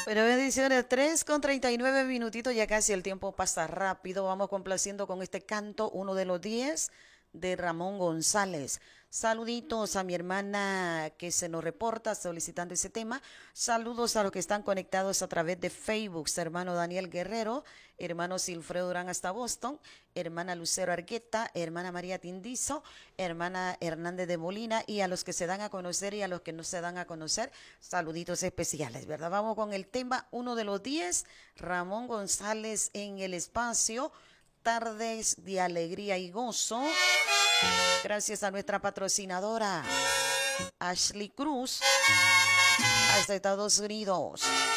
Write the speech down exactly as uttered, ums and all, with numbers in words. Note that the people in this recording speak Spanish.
Pero bendiciones, tres con treinta y nueve minutitos, ya casi el tiempo pasa rápido. Vamos complaciendo con este canto, uno de los diez de Ramón González. Saluditos a mi hermana que se nos reporta solicitando ese tema. Saludos a los que están conectados a través de Facebook. Hermano Daniel Guerrero, hermano Silfredo Durán hasta Boston, hermana Lucero Argueta, hermana María Tindizo, hermana Hernández de Molina, y a los que se dan a conocer y a los que no se dan a conocer, saluditos especiales, ¿verdad? Vamos con el tema, uno de los diez, Ramón González en el espacio. Tardes de alegría y gozo. Gracias a nuestra patrocinadora Ashley Cruz hasta Estados Unidos.